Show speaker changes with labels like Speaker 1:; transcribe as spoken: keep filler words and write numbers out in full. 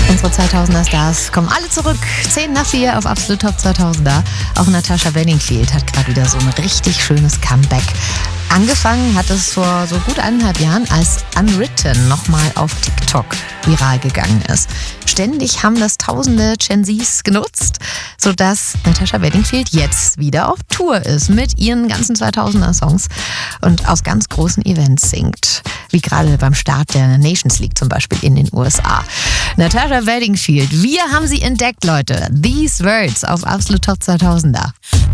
Speaker 1: Unsere zweitausender-Stars kommen alle zurück. zehn nach vier auf Absolut Top zweitausender. Auch Natasha Bedingfield hat gerade wieder so ein richtig schönes Comeback. Angefangen hat es vor so gut eineinhalb Jahren, als Unwritten nochmal auf TikTok viral gegangen ist. Ständig haben das tausende Gen Zs genutzt, sodass Natasha Bedingfield jetzt wieder auf Tour ist mit ihren ganzen zweitausender-Songs und aus ganz großen Events singt. Wie gerade beim Start der Nations League zum Beispiel in den U S A. Natasha Bedingfield, wir haben sie entdeckt, Leute. These Words auf Absolut Top zweitausender.